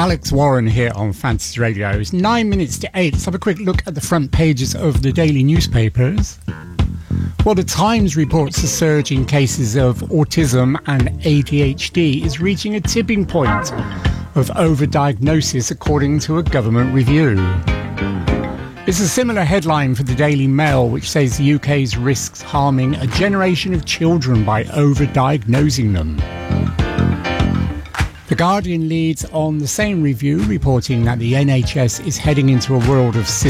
Alex Warren here on Fantasy Radio. It's 9 minutes to 8. Let's have a quick look at the front pages of the daily newspapers. Well, the Times reports a surge in cases of autism and ADHD is reaching a tipping point of overdiagnosis according to a government review. It's a similar headline for the Daily Mail, which says the UK's risks harming a generation of children by overdiagnosing them. The Guardian leads on the same review, reporting that the NHS is heading into a world of